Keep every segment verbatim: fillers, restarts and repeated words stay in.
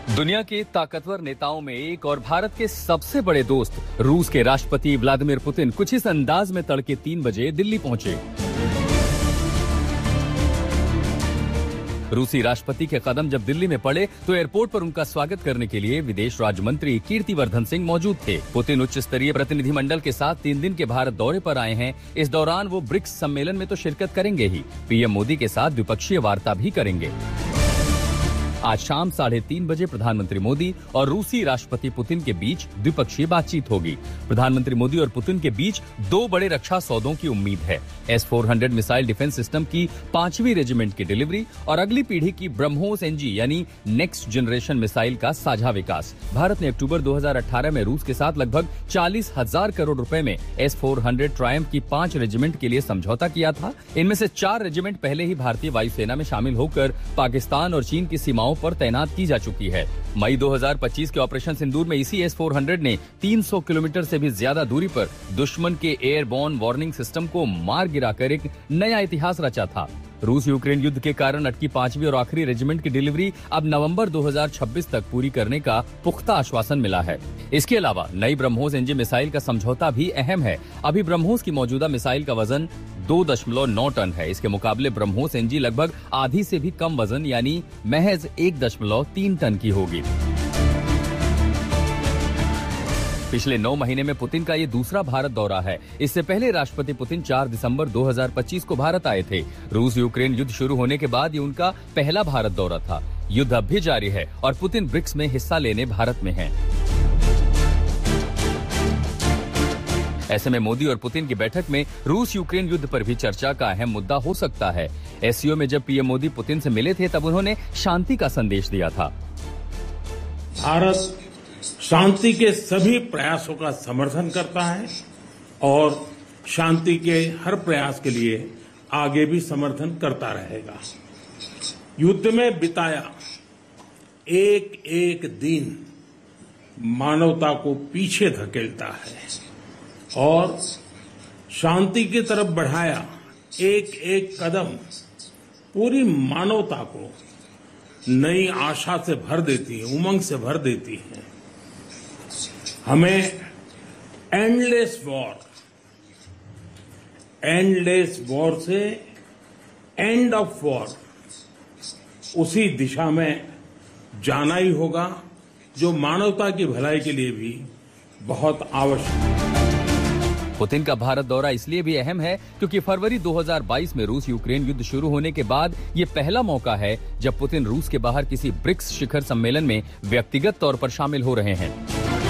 दुनिया के ताकतवर नेताओं में एक और भारत के सबसे बड़े दोस्त रूस के राष्ट्रपति व्लादिमीर पुतिन कुछ इस अंदाज में तड़के तीन बजे दिल्ली पहुंचे। रूसी राष्ट्रपति के कदम जब दिल्ली में पड़े तो एयरपोर्ट पर उनका स्वागत करने के लिए विदेश राज्य मंत्री कीर्तिवर्धन सिंह मौजूद थे। पुतिन उच्च स्तरीय प्रतिनिधिमंडल के साथ तीन दिन के भारत दौरे पर आए हैं। इस दौरान वो ब्रिक्स सम्मेलन में तो शिरकत करेंगे ही, पीएम मोदी के साथ द्विपक्षीय वार्ता भी करेंगे। आज शाम साढ़े तीन बजे प्रधानमंत्री मोदी और रूसी राष्ट्रपति पुतिन के बीच द्विपक्षीय बातचीत होगी। प्रधानमंत्री मोदी और पुतिन के बीच दो बड़े रक्षा सौदों की उम्मीद है। S four hundred missile defence system की पांचवी रेजिमेंट की डिलीवरी और अगली पीढ़ी की ब्रह्मोस एनजी यानी नेक्स्ट जनरेशन मिसाइल का साझा विकास। भारत ने अक्टूबर दो हज़ार अठारह में रूस के साथ लगभग चालीस हजार करोड़ रुपए में एस फोर हंड्रेड ट्रायम्फ की पांच रेजिमेंट के लिए समझौता किया था। इनमें से चार रेजिमेंट पहले ही भारतीय वायुसेना में शामिल होकर पाकिस्तान और चीन की सीमाओं पर तैनात की जा चुकी है। मई दो हज़ार पच्चीस के ऑपरेशन सिंदूर में इसी एस फोर हंड्रेड ने तीन सौ किलोमीटर से भी ज्यादा दूरी पर दुश्मन के एयरबॉर्न वार्निंग सिस्टम को मार गिराकर एक नया इतिहास रचा था। रूस यूक्रेन युद्ध के कारण अटकी पांचवी और आखिरी रेजिमेंट की डिलीवरी अब नवंबर दो हज़ार छब्बीस तक पूरी करने का पुख्ता आश्वासन मिला है। इसके अलावा नई ब्रह्मोस एनजी मिसाइल का समझौता भी अहम है। अभी ब्रह्मोस की मौजूदा मिसाइल का वजन दो दशमलव नौ टन है। इसके मुकाबले ब्रह्मोस एनजी लगभग आधी से भी कम वजन यानी महज एक दशमलव तीन टन की होगी। पिछले नौ महीने में पुतिन का ये दूसरा भारत दौरा है। इससे पहले राष्ट्रपति पुतिन चार दिसंबर दो हज़ार पच्चीस को भारत आए थे। रूस यूक्रेन युद्ध शुरू होने के बाद ये उनका पहला भारत दौरा था। युद्ध अब भी जारी है और पुतिन ब्रिक्स में हिस्सा लेने भारत में हैं। ऐसे में मोदी और पुतिन की बैठक में रूस यूक्रेन युद्ध पर भी चर्चा का अहम मुद्दा हो सकता है। एससीओ में जब पीएम मोदी पुतिन से मिले थे तब उन्होंने शांति का संदेश दिया था। भारत शांति के सभी प्रयासों का समर्थन करता है और शांति के हर प्रयास के लिए आगे भी समर्थन करता रहेगा। युद्ध में बिताया एक एक दिन मानवता को पीछे धकेलता है और शांति की तरफ बढ़ाया एक एक कदम पूरी मानवता को नई आशा से भर देती है, उमंग से भर देती है। हमें एंडलेस वॉर एंडलेस वॉर से एंड ऑफ वॉर उसी दिशा में जाना ही होगा जो मानवता की भलाई के लिए भी बहुत आवश्यक है। पुतिन का भारत दौरा इसलिए भी अहम है क्योंकि फरवरी दो हज़ार बाईस में रूस यूक्रेन युद्ध शुरू होने के बाद ये पहला मौका है जब पुतिन रूस के बाहर किसी ब्रिक्स शिखर सम्मेलन में व्यक्तिगत तौर पर शामिल हो रहे हैं।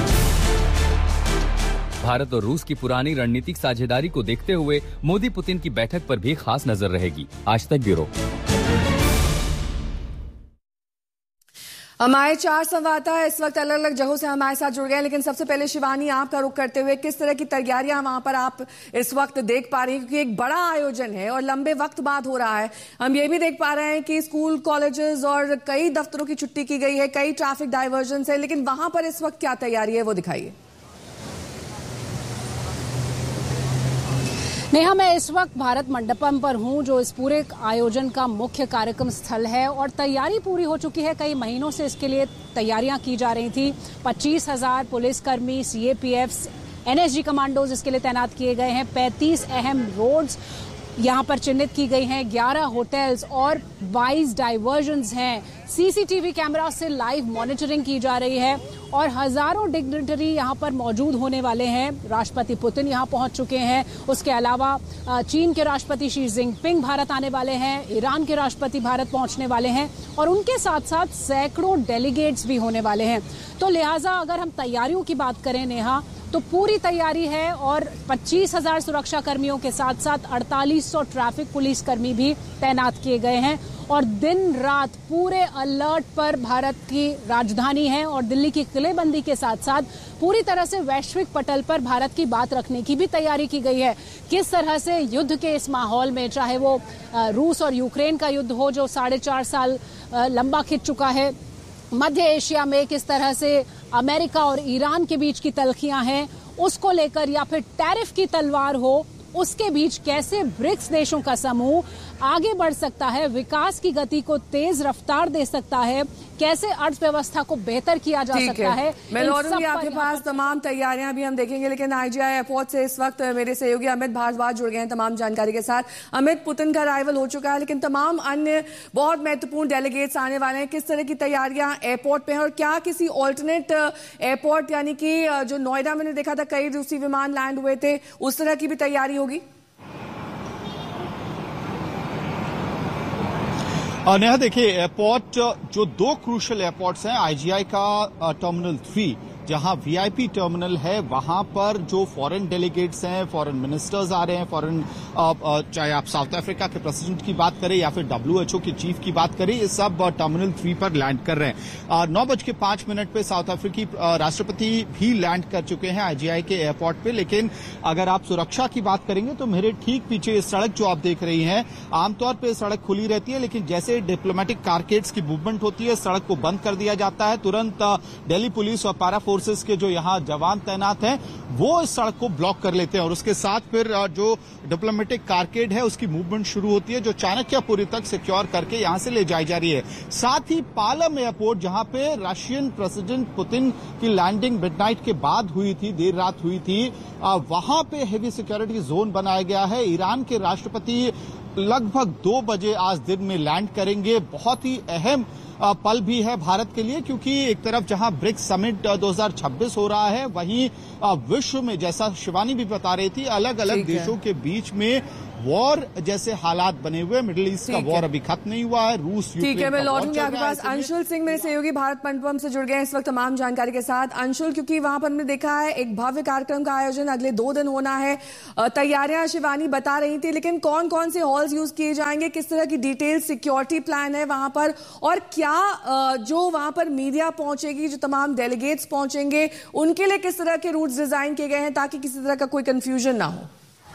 भारत और रूस की पुरानी रणनीतिक साझेदारी को देखते हुए मोदी पुतिन की बैठक पर भी खास नजर रहेगी। आज तक ब्यूरो। हमारे चार संवाददाता इस वक्त अलग अलग जगहों से हमारे साथ जुड़ गए, लेकिन सबसे पहले शिवानी आपका रुख करते हुए किस तरह की तैयारियां वहां पर आप इस वक्त देख पा रही हैं, क्योंकि एक बड़ा आयोजन है और लंबे वक्त बाद हो रहा है। हम ये भी देख पा रहे हैं कि स्कूल कॉलेजेस और कई दफ्तरों की छुट्टी की गई है, कई ट्रैफिक डाइवर्जन है, लेकिन वहां पर इस वक्त क्या तैयारी है वो दिखाइए। नेहा, मैं इस वक्त भारत मंडपम पर हूं जो इस पूरे आयोजन का मुख्य कार्यक्रम स्थल है और तैयारी पूरी हो चुकी है। कई महीनों से इसके लिए तैयारियां की जा रही थी। पच्चीस हजार पुलिसकर्मी, सीएपीएफ, एनएसजी कमांडोज इसके लिए तैनात किए गए हैं। पैंतीस अहम रोड्स यहां पर चिन्हित की गई हैं, ग्यारह होटल्स और बाईस डाइवर्जन्स हैं। सीसीटीवी कैमरा से लाइव मॉनिटरिंग की जा रही है और हजारों डिग्निटरी यहां पर मौजूद होने वाले हैं। राष्ट्रपति पुतिन यहां पहुंच चुके हैं। उसके अलावा चीन के राष्ट्रपति शी जिनपिंग भारत आने वाले हैं, ईरान के राष्ट्रपति भारत पहुंचने वाले हैं और उनके साथ साथ सैकड़ों डेलीगेट्स भी होने वाले हैं। तो लिहाजा अगर हम तैयारियों की बात करें नेहा, तो पूरी तैयारी है और पच्चीस हजार सुरक्षा कर्मियों के साथ साथ अड़तालीस सौ ट्रैफिक पुलिस कर्मी भी तैनात किए गए हैं और दिन रात पूरे अलर्ट पर भारत की राजधानी है और दिल्ली की किलेबंदी के साथ साथ पूरी तरह से वैश्विक पटल पर भारत की बात रखने की भी तैयारी की गई है। किस तरह से युद्ध के इस माहौल में, चाहे वो रूस और यूक्रेन का युद्ध हो जो साढ़े चार साल लंबा खिंच चुका है, मध्य एशिया में किस तरह से अमेरिका और ईरान के बीच की तल्खियां हैं उसको लेकर, या फिर टैरिफ की तलवार हो उसके बीच कैसे ब्रिक्स देशों का समूह आगे बढ़ सकता है, विकास की गति को तेज रफ्तार दे सकता है, कैसे अर्थव्यवस्था को बेहतर किया जा सकता है। मैं लौटूंगी आपके पास, तमाम तैयारियां भी हम देखेंगे, लेकिन आईजीआई एयरपोर्ट से इस वक्त मेरे सहयोगी अमित भारद्वाज जुड़ गए हैं तमाम जानकारी के साथ। अमित, पुतिन का अराइवल हो चुका है, लेकिन तमाम अन्य बहुत महत्वपूर्ण डेलीगेट्स आने वाले हैं। किस तरह की तैयारियां एयरपोर्ट पे हैं और क्या किसी ऑल्टरनेट एयरपोर्ट, यानी कि जो नोएडा मैंने देखा था कई रूसी विमान लैंड हुए थे, उस तरह की भी तैयारी होगी? नेहा, देखिए, एयरपोर्ट जो दो क्रूशल एयरपोर्ट्स हैं, आईजीआई का टर्मिनल थ्री जहां वीआईपी टर्मिनल है, वहां पर जो फॉरेन डेलीगेट्स हैं, फॉरेन मिनिस्टर्स आ रहे हैं, फॉरेन चाहे आप साउथ अफ्रीका के प्रेसिडेंट की बात करें या फिर डब्ल्यूएचओ के चीफ की बात करें, ये सब टर्मिनल थ्री पर लैंड कर रहे हैं। नौ बज के पांच मिनट पे साउथ अफ्रीकी राष्ट्रपति भी लैंड कर चुके हैं आईजीआई के एयरपोर्ट पे। लेकिन अगर आप सुरक्षा की बात करेंगे तो मेरे ठीक पीछे ये सड़क जो आप देख रही हैं, आमतौर पर सड़क खुली रहती है, लेकिन जैसे डिप्लोमेटिक कारकेड्स की मूवमेंट होती है, सड़क को बंद कर दिया जाता है। तुरंत दिल्ली पुलिस और पैरा फोर्सेस के जो यहां जवान तैनात हैं वो इस सड़क को ब्लॉक कर लेते हैं और उसके साथ फिर जो डिप्लोमेटिक कारकेड है उसकी मूवमेंट शुरू होती है, जो चाणक्यपुरी तक सिक्योर करके यहां से ले जाई जा रही है। साथ ही पालम एयरपोर्ट, जहां पे रशियन प्रेसिडेंट पुतिन की लैंडिंग मिडनाइट के बाद हुई थी, देर रात हुई थी, वहां पे हेवी सिक्योरिटी जोन बनाया गया है। ईरान के राष्ट्रपति लगभग दो बजे आज दिन में लैंड करेंगे। बहुत ही अहम पल भी है भारत के लिए, क्योंकि एक तरफ जहां ब्रिक्स समिट दो हज़ार छब्बीस हो रहा है, वहीं विश्व में, जैसा शिवानी भी बता रही थी, अलग अलग देशों के बीच में वॉर जैसे हालात बने हुए। मिडिल ईस्ट का वॉर अभी खत्म नहीं हुआ है, रूस यूक्रेन। ठीक है, मैं लौटूंगी आपके पास। अंशुल सिंह मेरे सहयोगी भारत मंडपम से जुड़ गए हैं इस वक्त तमाम जानकारी के साथ। अंशुल, क्योंकि वहां पर हमने देखा है एक भव्य कार्यक्रम का आयोजन अगले दो दिन होना है, तैयारियां शिवानी बता रही थी, लेकिन कौन कौन से हॉल्स यूज किए जाएंगे, किस तरह की डिटेल सिक्योरिटी प्लान है वहां पर, और क्या जो वहां पर मीडिया पहुंचेगी, जो तमाम डेलीगेट्स पहुंचेंगे, उनके लिए किस तरह के रूट्स डिजाइन किए गए हैं ताकि किसी तरह का कोई कंफ्यूजन ना हो?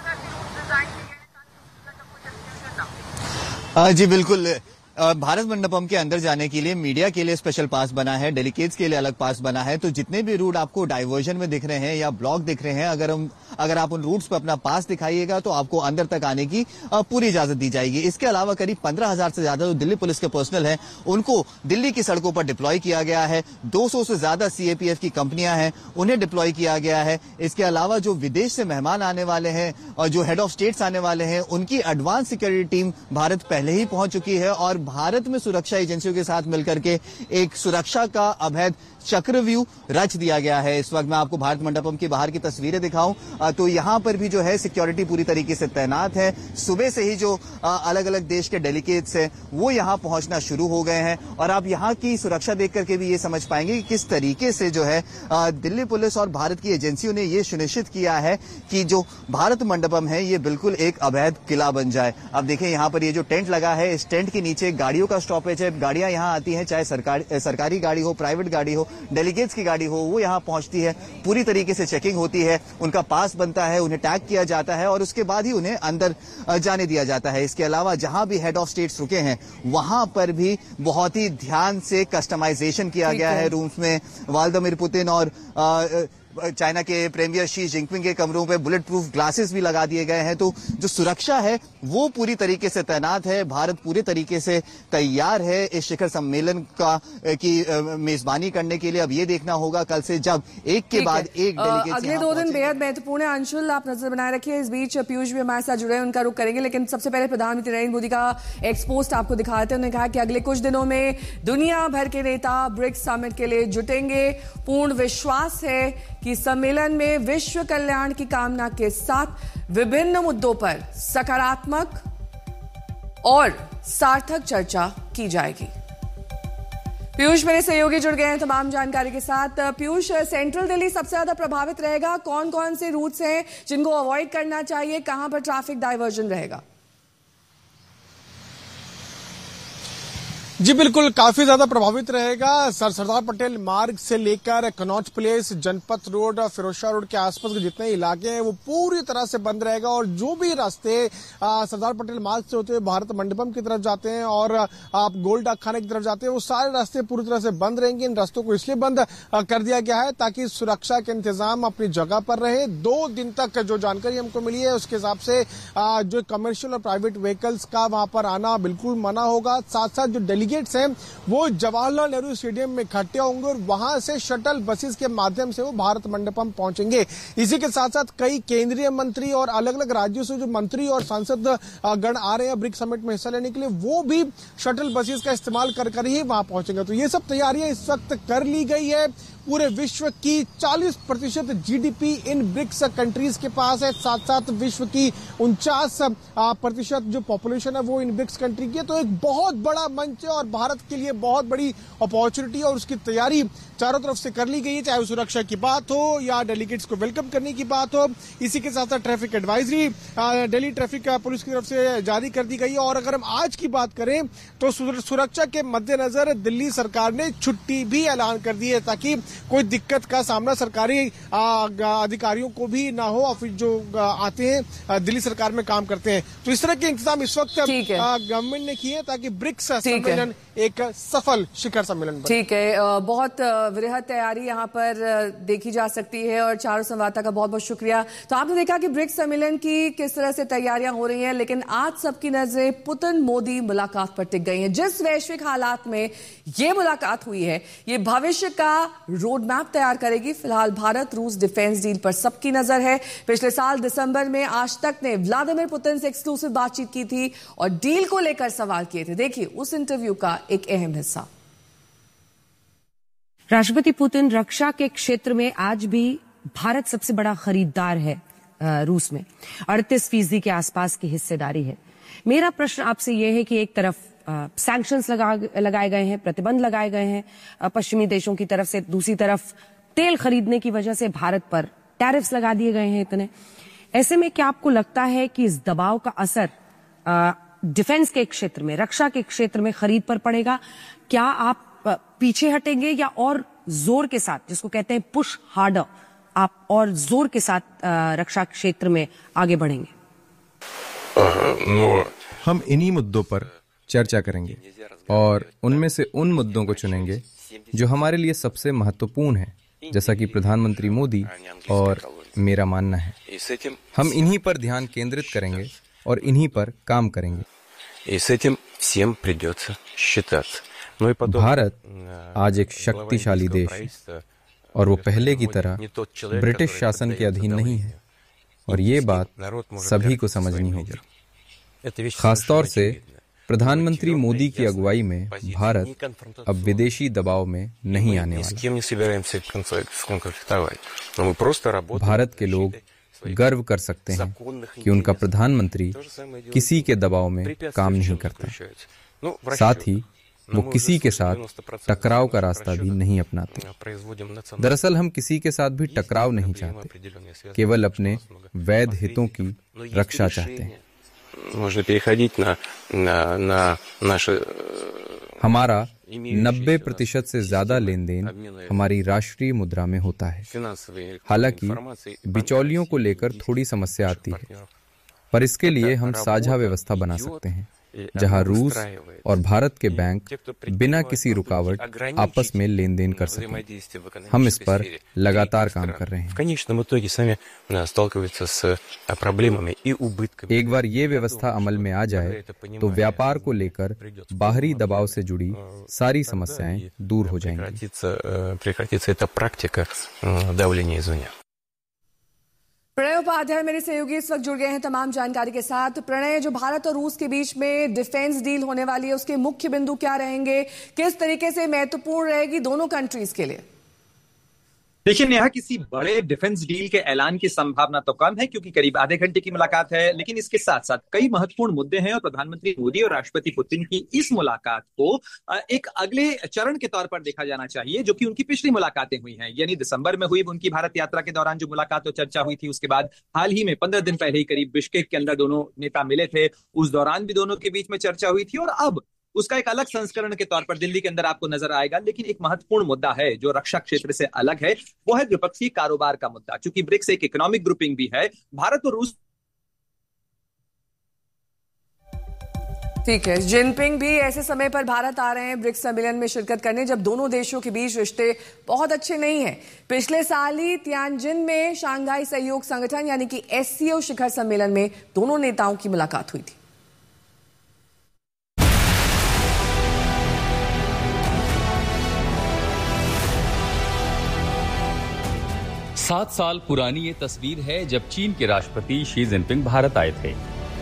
जी बिल्कुल, भारत मंडपम के अंदर जाने के लिए मीडिया के लिए स्पेशल पास बना है, डेलीगेट्स के लिए अलग पास बना है। तो जितने भी रूट आपको डाइवर्जन में दिख रहे हैं या ब्लॉक दिख रहे हैं, अगर हम अगर आप उन रूट्स पर अपना पास दिखाइएगा तो आपको अंदर तक आने की पूरी इजाजत दी जाएगी। इसके अलावा करीब पंद्रह हजार से ज्यादा जो दिल्ली पुलिस के पर्सनल हैं, उनको दिल्ली की सड़कों पर डिप्लॉय किया गया है। दो सौ से ज्यादा सीएपीएफ की कंपनियां हैं, उन्हें डिप्लॉय किया गया है। इसके अलावा जो विदेश से मेहमान आने वाले हैं और जो हेड ऑफ स्टेट्स आने वाले हैं, उनकी एडवांस सिक्योरिटी टीम भारत पहले ही पहुंच चुकी है और भारत में सुरक्षा एजेंसियों के साथ मिलकर के एक सुरक्षा का अभेद चक्रव्यूह रच दिया गया है। इस वक्त मैं आपको भारत मंडपम की बाहर की तस्वीरें दिखाऊं तो यहां पर भी जो है सिक्योरिटी पूरी तरीके से तैनात है। सुबह से ही जो अलग अलग देश के डेलीगेट्स हैं वो यहां पहुंचना शुरू हो गए हैं और आप यहां की सुरक्षा देख करके भी ये समझ पाएंगे कि किस तरीके से जो है दिल्ली पुलिस और भारत की एजेंसियों ने ये सुनिश्चित किया है कि जो भारत मंडपम है ये बिल्कुल एक अवैध किला बन जाए। अब देखें यहां पर ये जो टेंट लगा है, इस टेंट के नीचे गाड़ियों का स्टॉपेज है। गाड़ियां यहां आती हैं, चाहे सरकारी सरकारी गाड़ी हो, प्राइवेट गाड़ी हो, डेलीगेट्स की गाड़ी हो, वो यहां पहुंचती है। पूरी तरीके से चेकिंग होती है, उनका पास बनता है, उन्हें टैग किया जाता है और उसके बाद ही उन्हें अंदर जाने दिया जाता है। इसके अलावा जहां भी हेड ऑफ स्टेट्स रुके हैं वहां पर भी बहुत ही ध्यान से कस्टमाइजेशन किया गया है। रूम्स में व्लादिमीर पुतिन और आ, चाइना के प्रीमियर शी जिनपिंग के कमरों पे बुलेट प्रूफ ग्लासेस भी लगा दिए गए हैं। तो जो सुरक्षा है वो पूरी तरीके से तैनात है। भारत पूरे तरीके से तैयार है इस शिखर सम्मेलन का की मेजबानी करने के लिए। अब ये देखना होगा कल से जब एक के बाद एक डेलीगेट अगले दो दिन बेहद महत्वपूर्ण है। अंशुल, आप नजर बनाए रखिए। इस बीच पीयूष भी हमारे साथ जुड़े हैं, उनका रुख करेंगे, लेकिन सबसे पहले प्रधानमंत्री नरेंद्र मोदी का एक्सपोस्ट आपको दिखाते हैं। उन्होंने कहा कि अगले कुछ दिनों में दुनिया भर के नेता ब्रिक्स समिट के लिए जुटेंगे। पूर्ण विश्वास है कि सम्मेलन में विश्व कल्याण की कामना के साथ विभिन्न मुद्दों पर सकारात्मक और सार्थक चर्चा की जाएगी। पीयूष मेरे सहयोगी जुड़ गए हैं तमाम जानकारी के साथ। पीयूष, सेंट्रल दिल्ली सबसे ज्यादा प्रभावित रहेगा, कौन कौन से रूट्स हैं जिनको अवॉइड करना चाहिए, कहां पर ट्रैफिक डायवर्जन रहेगा? जी बिल्कुल, काफी ज्यादा प्रभावित रहेगा। सर सरदार पटेल मार्ग से लेकर कनॉट प्लेस, जनपथ रोड, फिरोजशाह रोड के आसपास के जितने इलाके हैं वो पूरी तरह से बंद रहेगा और जो भी रास्ते सरदार पटेल मार्ग से होते हुए भारत मंडपम की तरफ जाते हैं और आप गोल्ड डाक खाने की तरफ जाते हैं वो सारे रास्ते पूरी तरह से बंद रहेंगे। इन रास्तों को इसलिए बंद कर दिया गया है ताकि सुरक्षा के इंतजाम अपनी जगह पर रहे। दो दिन तक जो जानकारी हमको मिली है उसके हिसाब से जो कमर्शियल और प्राइवेट व्हीकल्स का वहां पर आना बिल्कुल मना होगा। साथ साथ जो डेलीगेट्स हैं वो जवाहरलाल नेहरू स्टेडियम में इकट्ठे होंगे और वहां से शटल बसेस के माध्यम से वो भारत मंडपम पहुंचेंगे। इसी के साथ साथ कई केंद्रीय मंत्री और अलग अलग राज्यों से जो मंत्री और सांसद गण आ रहे हैं ब्रिक्स समिट में हिस्सा लेने के लिए वो भी शटल बसेस का इस्तेमाल कर कर ही वहां पहुंचेंगे। तो ये सब तैयारियां इस वक्त कर ली गई है। पूरे विश्व की चालीस प्रतिशत जीडीपी इन ब्रिक्स कंट्रीज के पास है। साथ साथ विश्व की उनचास प्रतिशत जो पॉपुलेशन है वो इन ब्रिक्स कंट्री की है। तो एक बहुत बड़ा मंच है और भारत के लिए बहुत बड़ी अपॉर्चुनिटी और उसकी तैयारी चारों तरफ से कर ली गई है, चाहे वो सुरक्षा की बात हो या डेलीगेट्स को वेलकम करने की बात हो। इसी के साथ साथ traffic advisory Delhi traffic police की तरफ से जारी कर दी गई है। और अगर हम आज की बात करें तो सुरक्षा के मद्देनजर दिल्ली सरकार ने छुट्टी भी ऐलान कर दी है ताकि कोई दिक्कत का सामना सरकारी अधिकारियों को भी ना हो, ऑफिस जो आते हैं दिल्ली सरकार में काम करते हैं। तो इस तरह के इंतजाम इस वक्त गवर्नमेंट ने किए ताकि ब्रिक्स सम्मेलन एक सफल शिखर सम्मेलन बने। ठीक है, बहुत वृहद तैयारी यहाँ पर देखी जा सकती है और चारों संवाददाता का बहुत बहुत शुक्रिया। तो आपने देखा कि ब्रिक्स सम्मेलन की किस तरह से तैयारियां हो रही हैं, लेकिन आज सबकी नजरें पुतिन मोदी मुलाकात पर टिक गई हैं। जिस वैश्विक हालात में ये मुलाकात हुई है ये भविष्य का रोड मैप तैयार करेगी। फिलहाल भारत रूस डिफेंस डील पर सबकी नजर है। पिछले साल दिसंबर में आज तक ने व्लादिमीर पुतिन से एक्सक्लूसिव बातचीत की थी और डील को लेकर सवाल किए थे। देखिए उस इंटरव्यू का एक अहम हिस्सा। राष्ट्रपति पुतिन, रक्षा के क्षेत्र में आज भी भारत सबसे बड़ा खरीदार है रूस में, अड़तीस फीसदी के आसपास की हिस्सेदारी है। मेरा प्रश्न आपसे यह है कि एक तरफ सैंक्शंस लगा लगाए गए हैं, प्रतिबंध लगाए गए हैं पश्चिमी देशों की तरफ से, दूसरी तरफ तेल खरीदने की वजह से भारत पर टैरिफ्स लगा दिए गए हैं इतने। ऐसे में क्या आपको लगता है कि इस दबाव का असर डिफेंस के क्षेत्र में, रक्षा के क्षेत्र में खरीद पर पड़ेगा? क्या आप पीछे हटेंगे या और जोर के साथ, जिसको कहते हैं पुश हार्डर, आप और जोर के साथ रक्षा क्षेत्र में आगे बढ़ेंगे? हम इन्हीं मुद्दों पर चर्चा करेंगे और उनमें से उन मुद्दों को चुनेंगे जो हमारे लिए सबसे महत्वपूर्ण है, जैसा कि प्रधानमंत्री मोदी और मेरा मानना है। हम इन्हीं पर ध्यान केंद्रित करेंगे और इन्हीं पर काम करेंगे। भारत आज एक शक्तिशाली देश है और वो पहले की तरह ब्रिटिश शासन के अधीन नहीं है और ये बात सभी को समझनी होगी। खासतौर से प्रधानमंत्री मोदी की अगुवाई में भारत अब विदेशी दबाव में नहीं आने वाला। भारत के लोग गर्व कर सकते हैं कि उनका प्रधानमंत्री किसी के दबाव में काम नहीं करता, साथ ही वो किसी के साथ टकराव का रास्ता भी नहीं अपनाते। दरअसल हम किसी के साथ भी टकराव नहीं चाहते, केवल अपने वैध हितों की रक्षा चाहते हैं। हमारा नब्बे प्रतिशत से ज्यादा लेन देन हमारी राष्ट्रीय मुद्रा में होता है। हालांकि बिचौलियों को लेकर थोड़ी समस्या आती है, पर इसके लिए हम साझा व्यवस्था बना सकते हैं जहां रूस और भारत के बैंक बिना किसी रुकावट आपस में लेन देन कर सकें। हम इस पर लगातार काम कर रहे हैं। एक बार ये व्यवस्था अमल में आ जाए तो व्यापार को लेकर बाहरी दबाव से जुड़ी सारी समस्याएं दूर हो जाएंगी। प्रणय उपाध्याय मेरे सहयोगी इस वक्त जुड़ गए हैं तमाम जानकारी के साथ। प्रणय, जो भारत और रूस के बीच में डिफेंस डील होने वाली है उसके मुख्य बिंदु क्या रहेंगे, किस तरीके से महत्वपूर्ण रहेगी दोनों कंट्रीज के लिए? देखिए नेहा, किसी बड़े डिफेंस डील के ऐलान की संभावना तो कम है क्योंकि करीब आधे घंटे की मुलाकात है, लेकिन इसके साथ साथ कई महत्वपूर्ण मुद्दे हैं और प्रधानमंत्री मोदी और राष्ट्रपति पुतिन की इस मुलाकात को एक अगले चरण के तौर पर देखा जाना चाहिए, जो कि उनकी पिछली मुलाकातें हुई हैं। यानी दिसंबर में हुई उनकी भारत यात्रा के दौरान जो मुलाकात और चर्चा हुई थी, उसके बाद हाल ही में पंद्रह दिन पहले ही करीब बिश्केक के अंदर दोनों नेता मिले थे, उस दौरान भी दोनों के बीच में चर्चा हुई थी। और अब उसका एक अलग संस्करण के तौर पर दिल्ली के अंदर आपको नजर आएगा। लेकिन एक महत्वपूर्ण मुद्दा है जो रक्षा क्षेत्र से अलग है, वो है द्विपक्षीय कारोबार का मुद्दा। क्योंकि ब्रिक्स एक इकोनॉमिक ग्रुपिंग भी है, भारत और रूस। ठीक है, जिनपिंग भी ऐसे समय पर भारत आ रहे हैं ब्रिक्स सम्मेलन में शिरकत करने जब दोनों देशों के बीच रिश्ते बहुत अच्छे नहीं हैं। पिछले साल ही तियानजिन में शंघाई सहयोग संगठन यानी कि एससीओ शिखर सम्मेलन में दोनों नेताओं की मुलाकात हुई थी। सात साल पुरानी ये तस्वीर है जब चीन के राष्ट्रपति शी जिनपिंग भारत आए थे।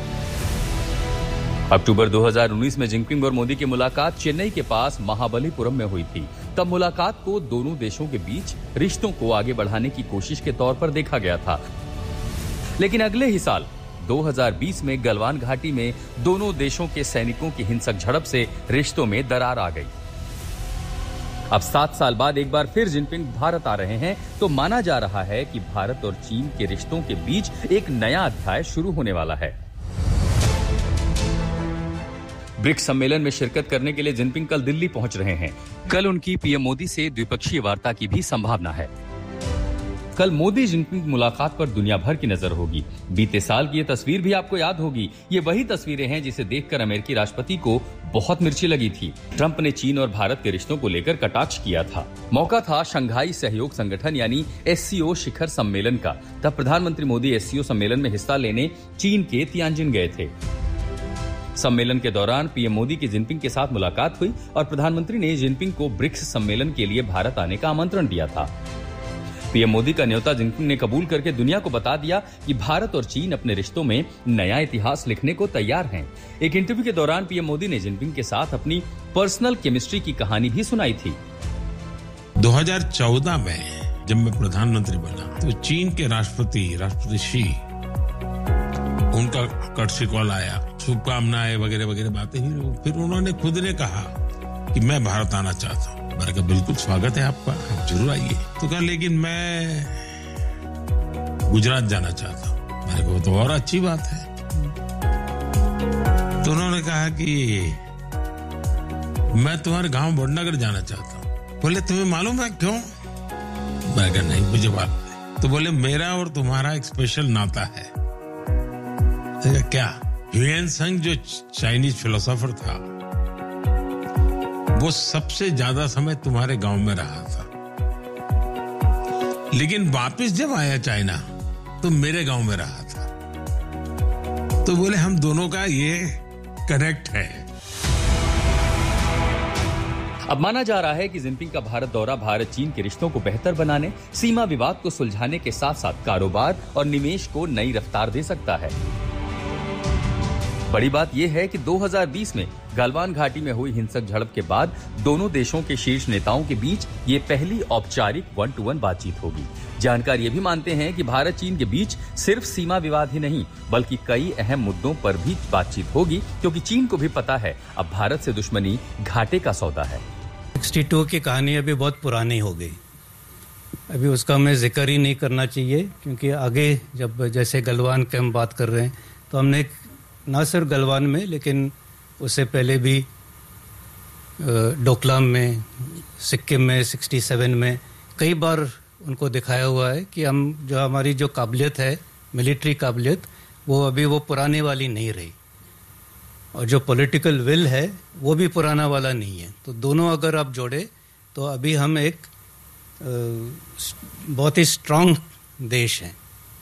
अक्टूबर दो हज़ार उन्नीस में जिनपिंग और मोदी की मुलाकात चेन्नई के पास महाबलीपुरम में हुई थी। तब मुलाकात को दोनों देशों के बीच रिश्तों को आगे बढ़ाने की कोशिश के तौर पर देखा गया था। लेकिन अगले ही साल दो हज़ार बीस में गलवान घाटी में दोनों देशों के सैनिकों की हिंसक झड़प से रिश्तों में दरार आ गई। अब सात साल बाद एक बार फिर जिनपिंग भारत आ रहे हैं तो माना जा रहा है कि भारत और चीन के रिश्तों के बीच एक नया अध्याय शुरू होने वाला है। ब्रिक्स सम्मेलन में शिरकत करने के लिए जिनपिंग कल दिल्ली पहुंच रहे हैं। कल उनकी पीएम मोदी से द्विपक्षीय वार्ता की भी संभावना है। कल मोदी जिनपिंग मुलाकात पर दुनिया भर की नजर होगी। बीते साल की ये तस्वीर भी आपको याद होगी। ये वही तस्वीरें हैं जिसे देखकर अमेरिकी राष्ट्रपति को बहुत मिर्ची लगी थी। ट्रंप ने चीन और भारत के रिश्तों को लेकर कटाक्ष किया था। मौका था शंघाई सहयोग संगठन यानी एससीओ शिखर सम्मेलन का। तब प्रधानमंत्री मोदी एससीओ सम्मेलन में हिस्सा लेने चीन के तियानजिन गए थे। सम्मेलन के दौरान पीएम मोदी की जिनपिंग के साथ मुलाकात हुई और प्रधानमंत्री ने जिनपिंग को ब्रिक्स सम्मेलन के लिए भारत आने का आमंत्रण दिया था। पीएम मोदी का न्योता जिनपिंग ने कबूल करके दुनिया को बता दिया कि भारत और चीन अपने रिश्तों में नया इतिहास लिखने को तैयार हैं। एक इंटरव्यू के दौरान पीएम मोदी ने जिनपिंग के साथ अपनी पर्सनल केमिस्ट्री की कहानी भी सुनाई थी। दो हज़ार चौदह में जब मैं प्रधानमंत्री बना तो चीन के राष्ट्रपति राष्ट्रपति शी, उनका कर्टसी कॉल आया, शुभकामनाएं वगैरह वगैरह बातें हुई। फिर उन्होंने खुद ने कहा कि मैं भारत आना चाहता हूँ। मैंने कहा बिल्कुल स्वागत है आपका, आप जरूर आइए। तो कहा लेकिन मैं गुजरात जाना चाहता हूँ। मैंने कहा तो और अच्छी बात है। तो उन्होंने कहा कि मैं तुम्हारे गांव वडनगर जाना चाहता हूँ। बोले तुम्हें मालूम है क्यों? मैंने कहा नहीं मुझे मालूम है। तो बोले मेरा और तुम्हारा एक स्पेशल नाता है। क्या? ह्यूएन त्सांग जो चाइनीज फिलोसोफर था वो सबसे ज्यादा समय तुम्हारे गांव में रहा था, लेकिन वापस जब आया चाइना तो मेरे गांव में रहा था। तो बोले हम दोनों का ये कनेक्ट है। अब माना जा रहा है कि जिनपिंग का भारत दौरा भारत चीन के रिश्तों को बेहतर बनाने, सीमा विवाद को सुलझाने के साथ साथ कारोबार और निवेश को नई रफ्तार दे सकता है। बड़ी बात यह है कि दो हज़ार बीस में गलवान घाटी में हुई हिंसक झड़प के बाद दोनों देशों के शीर्ष नेताओं के बीच ये पहली औपचारिक वन टू वन बातचीत होगी। जानकार ये भी मानते हैं कि भारत चीन के बीच सिर्फ सीमा विवाद ही नहीं बल्कि कई अहम मुद्दों पर भी बातचीत होगी, क्योंकि चीन को भी पता है अब भारत से दुश्मनी घाटे का सौदा है। बासठ की कहानी अभी बहुत पुरानी हो गई, अभी उसका हमें जिक्र ही नहीं करना चाहिए, क्योंकि आगे जब जैसे गलवान की हम बात कर रहे हैं तो हमने ना सिर्फ गलवान में लेकिन उससे पहले भी डोकलाम में, सिक्किम में सड़सठ में कई बार उनको दिखाया हुआ है कि हम जो हमारी जो काबिलियत है, मिलिट्री काबिलियत, वो अभी वो पुराने वाली नहीं रही और जो पॉलिटिकल विल है वो भी पुराना वाला नहीं है। तो दोनों अगर आप जोड़े तो अभी हम एक बहुत ही स्ट्रांग देश हैं।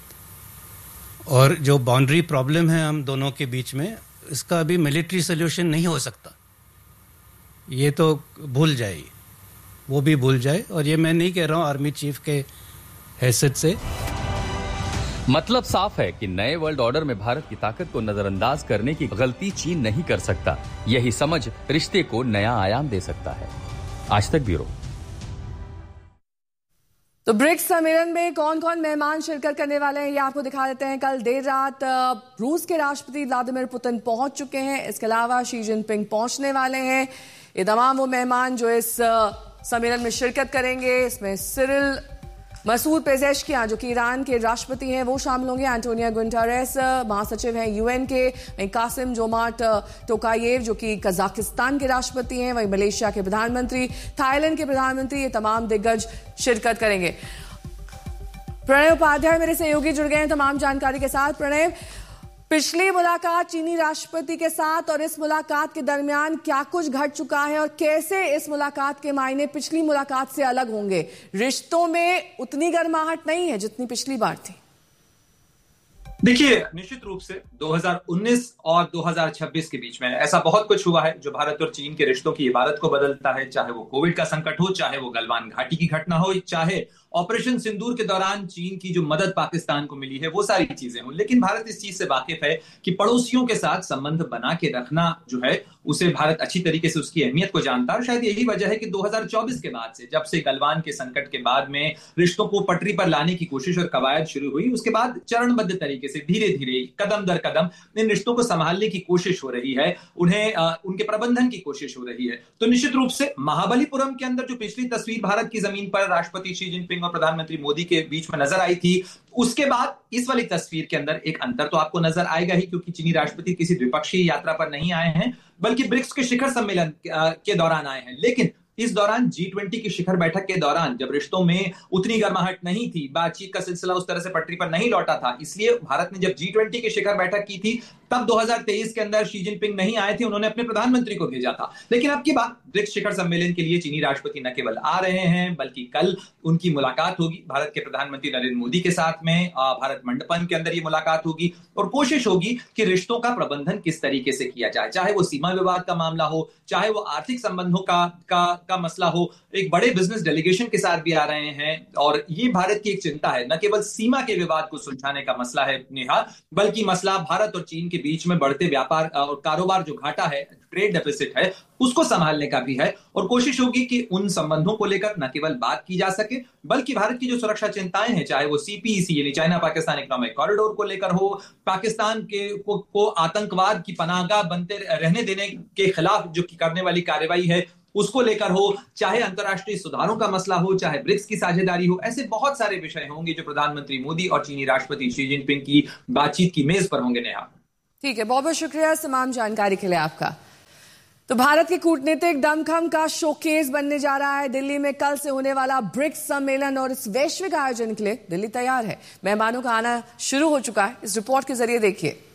और जो बाउंड्री प्रॉब्लम है हम दोनों के बीच में, इसका अभी मिलिट्री सोल्यूशन नहीं हो सकता, ये तो भूल जाए, वो भी भूल जाए। और ये मैं नहीं कह रहा हूँ आर्मी चीफ के हैसियत से। मतलब साफ है कि नए वर्ल्ड ऑर्डर में भारत की ताकत को नजरअंदाज करने की गलती चीन नहीं कर सकता। यही समझ रिश्ते को नया आयाम दे सकता है। आज तक ब्यूरो। तो ब्रिक्स सम्मेलन में कौन कौन मेहमान शिरकत करने वाले हैं ये आपको दिखा देते हैं। कल देर रात रूस के राष्ट्रपति व्लादिमीर पुतिन पहुंच चुके हैं। इसके अलावा शी जिनपिंग पहुंचने वाले हैं। ये तमाम वो मेहमान जो इस सम्मेलन में शिरकत करेंगे। इसमें सिरिल मसूद पेजेश्कियां जो कि ईरान के राष्ट्रपति हैं वो शामिल होंगे। एंटोनियो गुटेरेस महासचिव हैं यूएन के, वहीं कासिम जोमार्ट टोकायेव जो कि कजाकिस्तान के राष्ट्रपति हैं, वहीं मलेशिया के प्रधानमंत्री, थाईलैंड के प्रधानमंत्री, ये तमाम दिग्गज शिरकत करेंगे। प्रणय उपाध्याय मेरे सहयोगी जुड़ गए हैं तमाम जानकारी के साथ। प्रणय, पिछली मुलाकात चीनी राष्ट्रपति के साथ और इस मुलाकात के दरमियान क्या कुछ घट चुका है और कैसे इस मुलाकात के मायने पिछली मुलाकात से अलग होंगे? रिश्तों में उतनी गर्माहट नहीं है जितनी पिछली बार थी। देखिए, निश्चित रूप से दो हज़ार उन्नीस और दो हज़ार छब्बीस के बीच में ऐसा बहुत कुछ हुआ है जो भारत और चीन के रिश्तों की इबारत को बदलता है, चाहे वो कोविड का संकट हो, चाहे वो गलवान घाटी की घटना हो, चाहे ऑपरेशन सिंदूर के दौरान चीन की जो मदद पाकिस्तान को मिली है, वो सारी चीजें हों। लेकिन भारत इस चीज से वाकिफ है कि पड़ोसियों के साथ संबंध बना के रखना जो है उसे भारत अच्छी तरीके से उसकी अहमियत को जानता है। और शायद यही वजह है कि दो हज़ार चौबीस के बाद से, जब से गलवान के संकट के बाद में रिश्तों को पटरी पर लाने की कोशिश और कवायद शुरू हुई, उसके बाद चरणबद्ध तरीके से धीरे धीरे कदम दर कदम इन रिश्तों को संभालने की कोशिश हो रही है, उन्हें आ, उनके प्रबंधन की कोशिश हो रही है। तो निश्चित रूप से महाबलीपुरम के अंदर जो पिछली तस्वीर भारत की जमीन पर राष्ट्रपति शी जिनपिंग और प्रधानमंत्री मोदी के बीच में नजर आई थी, उसके बाद इस वाली तस्वीर के अंदर एक अंतर तो आपको नजर आएगा ही, क्योंकि चीनी राष्ट्रपति किसी द्विपक्षीय यात्रा पर नहीं आए हैं बल्कि ब्रिक्स के शिखर सम्मेलन के दौरान आए हैं। लेकिन इस दौरान जी ट्वेंटी की शिखर बैठक के दौरान जब रिश्तों में उतनी गर्माहट नहीं थी, बातचीत का सिलसिला उस तरह से पटरी पर नहीं लौटा था, इसलिए भारत ने जब जी ट्वेंटी की शिखर बैठक की थी तब दो हज़ार तेईस के अंदर शी जिनपिंग नहीं आए थे, उन्होंने अपने प्रधानमंत्री को भेजा था। लेकिन अब की बात ब्रिक्स शिखर सम्मेलन के लिए चीनी राष्ट्रपति न केवल आ रहे हैं बल्कि कल उनकी मुलाकात होगी भारत के प्रधानमंत्री नरेंद्र मोदी के साथ में। भारत मंडपम के अंदर ये मुलाकात होगी और कोशिश होगी कि रिश्तों का प्रबंधन किस तरीके से किया जाए, चाहे वो सीमा विवाद का मामला हो, चाहे वो आर्थिक संबंधों का का, का मसला हो। एक बड़े बिजनेस डेलीगेशन के साथ भी आ रहे हैं और ये भारत की एक चिंता है, न केवल सीमा के विवाद को सुलझाने का मसला है नेहा, बल्कि मसला भारत और चीन के बीच में बढ़ते व्यापार और कारोबार जो घाटा है, ट्रेड डेफिसिट है, उसको संभालने का भी है। और कोशिश होगी कि उन संबंधों को लेकर न केवल बात की जा सके बल्कि भारत की जो सुरक्षा चिंताएं हैं, चाहे वो सीपीईसी यानी चाइना पाकिस्तान इकोनॉमिक कॉरिडोर को लेकर हो, पाकिस्तान के को, को आतंकवाद की पनाहगाह बनते रहने देने के खिलाफ जो करने वाली कार्रवाई है उसको लेकर हो, चाहे अंतर्राष्ट्रीय सुधारों का मसला हो, चाहे ब्रिक्स की साझेदारी हो, ऐसे बहुत सारे विषय होंगे जो प्रधानमंत्री मोदी और चीनी राष्ट्रपति शी जिनपिंग की बातचीत की मेज पर होंगे। नेहा, ठीक है, बहुत बहुत शुक्रिया तमाम जानकारी के लिए आपका। तो भारत के कूटनीतिक दमखम का शोकेस बनने जा रहा है दिल्ली में कल से होने वाला ब्रिक्स सम्मेलन, और इस वैश्विक आयोजन के लिए दिल्ली तैयार है। मेहमानों का आना शुरू हो चुका है, इस रिपोर्ट के जरिए देखिए।